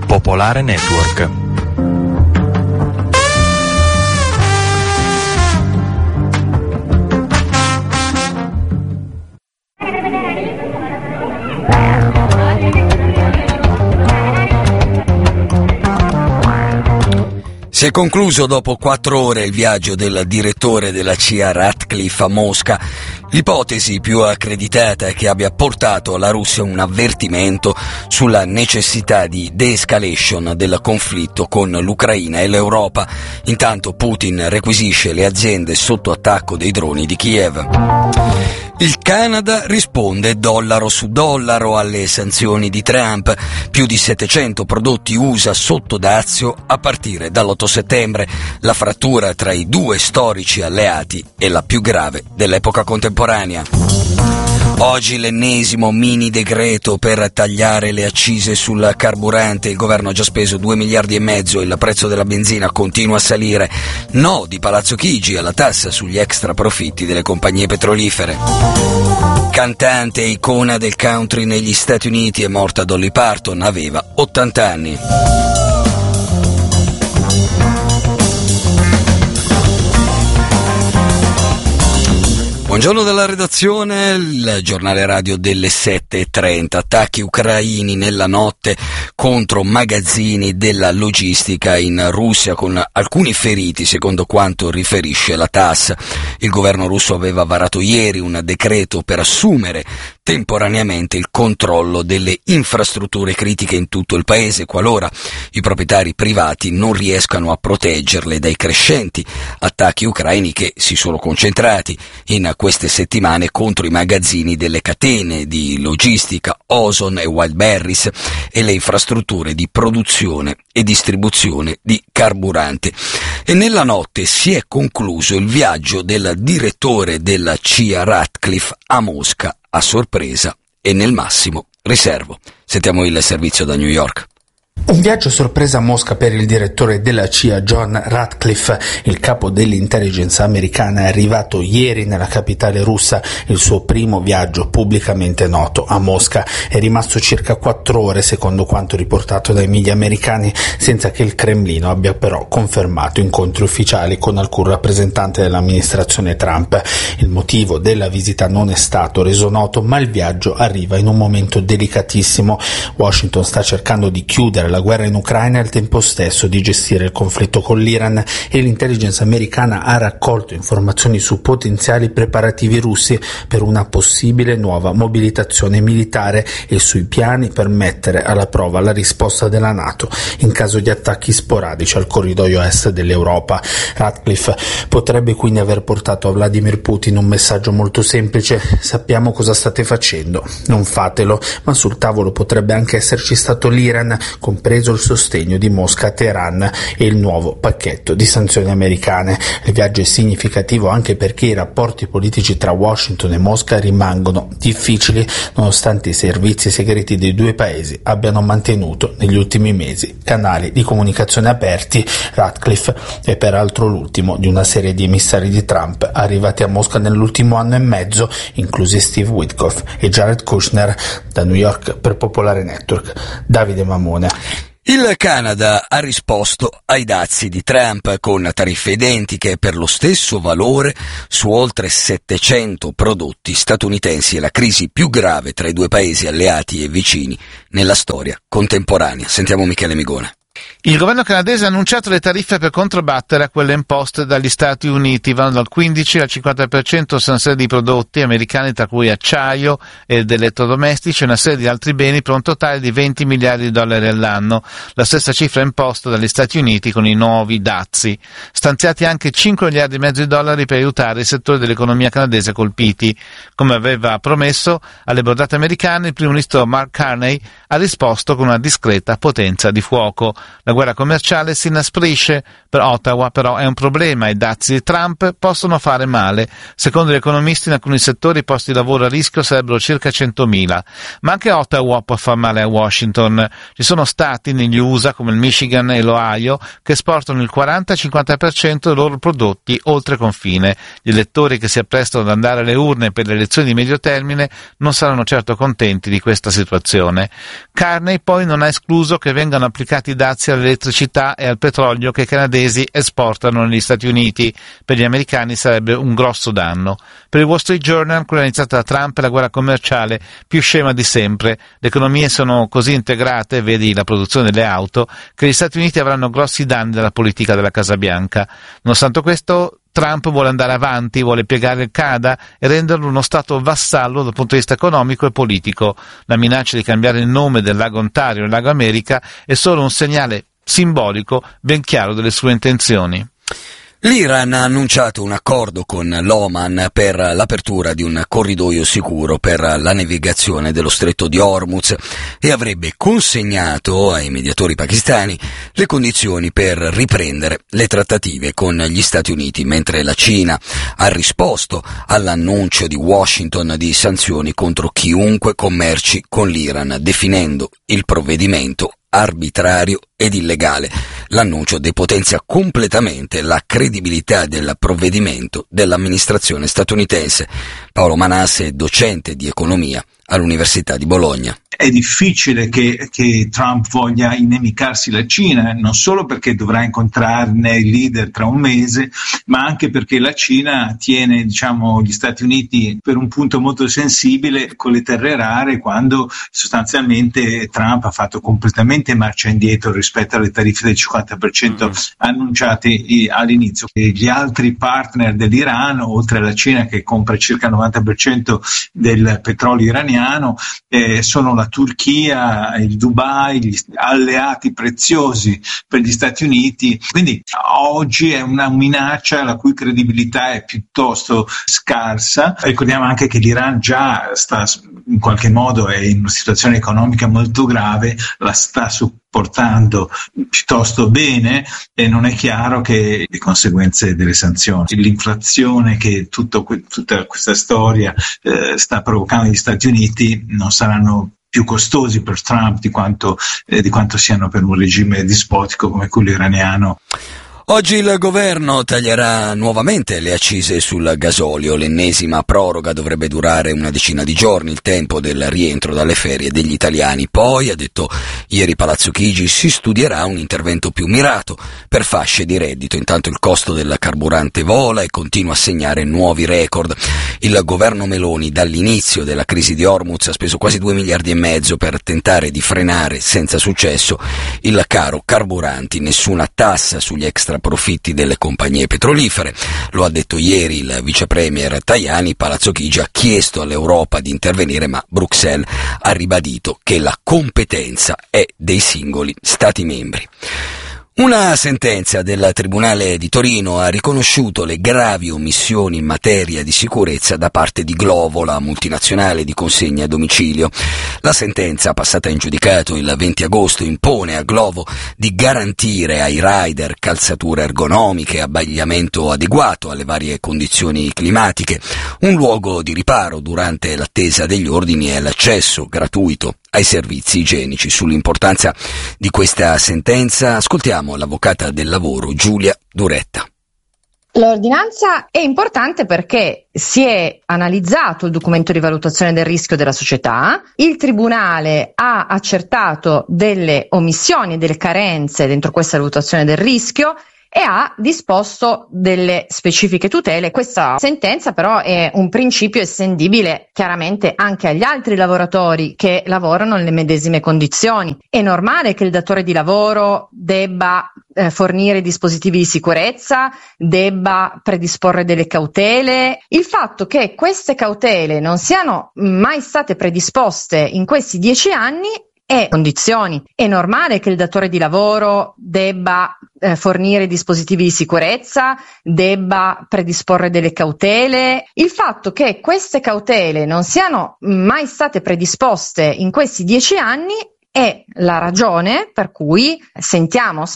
Popolare Network. Si è concluso dopo 4 ore il viaggio del direttore della CIA Ratcliffe a Mosca. L'ipotesi più accreditata è che abbia portato alla Russia un avvertimento sulla necessità di de-escalation del conflitto con l'Ucraina e l'Europa. Intanto Putin requisisce le aziende sotto attacco dei droni di Kiev. Il Canada risponde dollaro su dollaro alle sanzioni di Trump. Più di 700 prodotti USA sotto dazio a partire dall'8 settembre. La frattura tra i due storici alleati è la più grave dell'epoca contemporanea. Oggi l'ennesimo mini decreto per tagliare le accise sul carburante. Il governo ha già speso 2,5 miliardi, il prezzo della benzina continua a salire. No di Palazzo Chigi alla tassa sugli extra profitti delle compagnie petrolifere. Cantante e icona del country negli Stati Uniti è morta Dolly Parton, aveva 80 anni. Buongiorno dalla redazione, il giornale radio delle 7:30. Attacchi ucraini nella notte contro magazzini della logistica in Russia, con alcuni feriti secondo quanto riferisce la TASS. Il governo russo aveva varato ieri un decreto per assumere temporaneamente il controllo delle infrastrutture critiche in tutto il paese, qualora i proprietari privati non riescano a proteggerle dai crescenti attacchi ucraini che si sono concentrati in queste settimane contro i magazzini delle catene di logistica Ozon e Wildberries e le infrastrutture di produzione e distribuzione di carburante. E nella notte si è concluso il viaggio del direttore della CIA Ratcliffe a Mosca, a sorpresa e nel massimo riservo. Sentiamo il servizio da New York. Un viaggio sorpresa a Mosca per il direttore della CIA John Ratcliffe. Il capo dell'intelligence americana è arrivato ieri nella capitale russa, il suo primo viaggio pubblicamente noto a Mosca. È rimasto circa 4 ore secondo quanto riportato dai media americani, senza che il Cremlino abbia però confermato incontri ufficiali con alcun rappresentante dell'amministrazione Trump. Il motivo della visita non è stato reso noto, ma il viaggio arriva in un momento delicatissimo. Washington sta cercando di chiudere la guerra in Ucraina e al tempo stesso di gestire il conflitto con l'Iran, e l'intelligence americana ha raccolto informazioni su potenziali preparativi russi per una possibile nuova mobilitazione militare e sui piani per mettere alla prova la risposta della NATO in caso di attacchi sporadici al corridoio est dell'Europa. Ratcliffe potrebbe quindi aver portato a Vladimir Putin un messaggio molto semplice: sappiamo cosa state facendo, non fatelo, ma sul tavolo potrebbe anche esserci stato l'Iran, compreso il sostegno di Mosca a Teheran e il nuovo pacchetto di sanzioni americane. Il viaggio è significativo anche perché i rapporti politici tra Washington e Mosca rimangono difficili, nonostante i servizi segreti dei due paesi abbiano mantenuto negli ultimi mesi canali di comunicazione aperti. Ratcliffe è peraltro l'ultimo di una serie di emissari di Trump arrivati a Mosca nell'ultimo anno e mezzo, inclusi Steve Witkoff e Jared Kushner. Da New York per Popolare Network, Davide Mamone. Il Canada ha risposto ai dazi di Trump con tariffe identiche per lo stesso valore su oltre 700 prodotti statunitensi. È la crisi più grave tra i due paesi alleati e vicini nella storia contemporanea. Sentiamo Michele Migone. Il governo canadese ha annunciato le tariffe per controbattere a quelle imposte dagli Stati Uniti. Vanno dal 15 al 50% su una serie di prodotti americani, tra cui acciaio ed elettrodomestici e una serie di altri beni, per un totale di $20 miliardi all'anno. La stessa cifra imposta dagli Stati Uniti con i nuovi dazi. Stanziati anche $5,5 miliardi per aiutare i settori dell'economia canadese colpiti. Come aveva promesso alle bordate americane, il primo ministro Mark Carney ha risposto con una discreta potenza di fuoco. La guerra commerciale si inasprisce, per Ottawa però è un problema e i dazi di Trump possono fare male. Secondo gli economisti in alcuni settori i posti di lavoro a rischio sarebbero circa 100.000, ma anche Ottawa può far male a Washington. Ci sono stati negli USA come il Michigan e l'Ohio che esportano il 40-50% dei loro prodotti oltre confine. Gli elettori che si apprestano ad andare alle urne per le elezioni di medio termine non saranno certo contenti di questa situazione. Carney poi non ha escluso che vengano applicati dazi all'elettricità e al petrolio che i canadesi esportano negli Stati Uniti. Per gli americani sarebbe un grosso danno. Per il Wall Street Journal, quella iniziata da Trump è la guerra commerciale più scema di sempre. Le economie sono così integrate, vedi la produzione delle auto, che gli Stati Uniti avranno grossi danni dalla politica della Casa Bianca. Nonostante questo, Trump vuole andare avanti, vuole piegare il Canada e renderlo uno stato vassallo dal punto di vista economico e politico. La minaccia di cambiare il nome del lago Ontario in lago America è solo un segnale simbolico ben chiaro delle sue intenzioni. L'Iran ha annunciato un accordo con l'Oman per l'apertura di un corridoio sicuro per la navigazione dello stretto di Hormuz e avrebbe consegnato ai mediatori pakistani le condizioni per riprendere le trattative con gli Stati Uniti, mentre la Cina ha risposto all'annuncio di Washington di sanzioni contro chiunque commerci con l'Iran, definendo il provvedimento arbitrario ed illegale. L'annuncio depotenzia completamente la credibilità del provvedimento dell'amministrazione statunitense. Paolo Manasse è docente di economia all'Università di Bologna. È difficile che Trump voglia inimicarsi la Cina, non solo perché dovrà incontrarne il leader tra un mese, ma anche perché la Cina tiene, gli Stati Uniti per un punto molto sensibile con le terre rare, quando sostanzialmente Trump ha fatto completamente marcia indietro rispetto alle tariffe del 50% annunciate all'inizio. E gli altri partner dell'Iran, oltre alla Cina che compra circa il 90% del petrolio iraniano, sono la Turchia, il Dubai, gli alleati preziosi per gli Stati Uniti. Quindi oggi è una minaccia la cui credibilità è piuttosto scarsa. Ricordiamo anche che l'Iran già sta, in qualche modo, è in una situazione economica molto grave, la sta portando piuttosto bene e non è chiaro che le conseguenze delle sanzioni, l'inflazione che tutta questa storia sta provocando negli Stati Uniti non saranno più costosi per Trump di quanto siano per un regime dispotico come quello iraniano. Oggi il governo taglierà nuovamente le accise sul gasolio. L'ennesima proroga dovrebbe durare una decina di giorni, il tempo del rientro dalle ferie degli italiani. Poi, ha detto ieri Palazzo Chigi, si studierà un intervento più mirato per fasce di reddito. Intanto il costo del carburante vola e continua a segnare nuovi record. Il governo Meloni dall'inizio della crisi di Hormuz ha speso quasi 2,5 miliardi per tentare di frenare senza successo il caro carburanti. Nessuna tassa sugli extra profitti delle compagnie petrolifere. Lo ha detto ieri il vice premier Tajani. Palazzo Chigi ha chiesto all'Europa di intervenire, ma Bruxelles ha ribadito che la competenza è dei singoli Stati membri. Una sentenza del Tribunale di Torino ha riconosciuto le gravi omissioni in materia di sicurezza da parte di Glovo, la multinazionale di consegne a domicilio. La sentenza, passata in giudicato il 20 agosto, impone a Glovo di garantire ai rider calzature ergonomiche, abbigliamento adeguato alle varie condizioni climatiche, un luogo di riparo durante l'attesa degli ordini e l'accesso gratuito ai servizi igienici. Sull'importanza di questa sentenza ascoltiamo l'avvocata del lavoro Giulia Duretta. L'ordinanza è importante perché si è analizzato il documento di valutazione del rischio della società, il Tribunale ha accertato delle omissioni e delle carenze dentro questa valutazione del rischio e ha disposto delle specifiche tutele. Questa sentenza però è un principio estendibile chiaramente anche agli altri lavoratori che lavorano nelle medesime condizioni. È normale che il datore di lavoro debba fornire dispositivi di sicurezza, debba predisporre delle cautele. Il fatto che queste cautele non siano mai state predisposte in questi 10 anni e condizioni. È normale che il datore di lavoro debba fornire dispositivi di sicurezza, debba predisporre delle cautele. Il fatto che queste cautele non siano mai state predisposte in questi 10 anni è la ragione per cui sentiamo